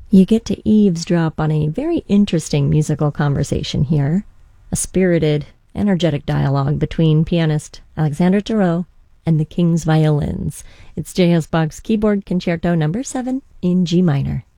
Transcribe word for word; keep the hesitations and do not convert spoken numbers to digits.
You get to eavesdrop on a very interesting musical conversation here, a spirited, energetic dialogue between pianist Alexandre Tarot and the King's Violins. It's J S. Bach's Keyboard Concerto number seven in G minor.